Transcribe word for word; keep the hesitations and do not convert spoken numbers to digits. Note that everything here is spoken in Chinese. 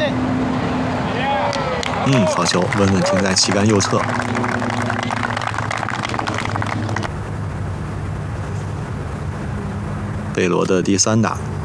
嗯，好球，稳稳停在旗杆右侧。贝罗的第三打。